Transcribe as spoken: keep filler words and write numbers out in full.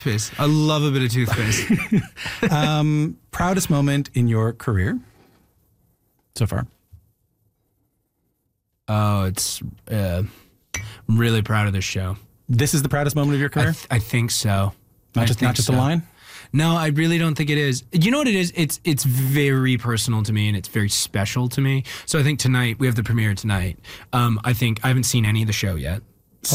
Toothpaste. I love a bit of toothpaste. um, proudest moment in your career so far? Oh, it's uh, I'm really proud of this show. This is the proudest moment of your career? I, th- I think so. Not I just think not just so. a line? No, I really don't think it is. You know what it is? It's it's very personal to me and it's very special to me. So I think tonight, we have the premiere tonight. Um, I think I haven't seen any of the show yet.